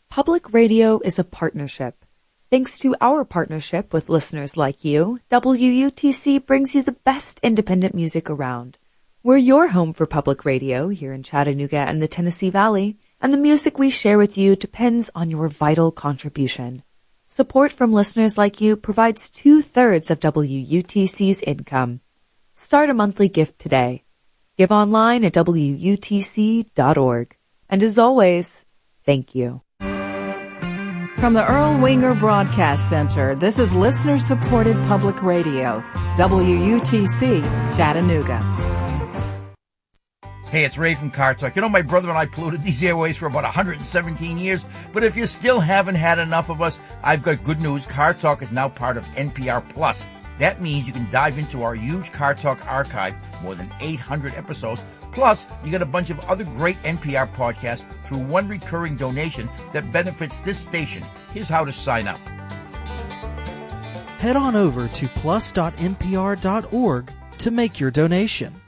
Public radio is a partnership. Thanks to our partnership with listeners like you, WUTC brings you the best independent music around. We're your home for public radio here in Chattanooga and the Tennessee Valley, and the music we share with you depends on your vital contribution. Support from listeners like you provides 2/3 of WUTC's income. Start a monthly gift today. Give online at WUTC.org. And as always, thank you. From the Earl Winger Broadcast Center, this is listener-supported public radio, WUTC, Chattanooga. Hey, it's Ray from Car Talk. You know, my brother and I polluted these airways for about 117 years, but if you still haven't had enough of us, I've got good news. Car Talk is now part of NPR Plus. That means you can dive into our huge Car Talk archive, more than 800 episodes. Plus, you get a bunch of other great NPR podcasts through one recurring donation that benefits this station. Here's how to sign up. Head on over to plus.npr.org to make your donation.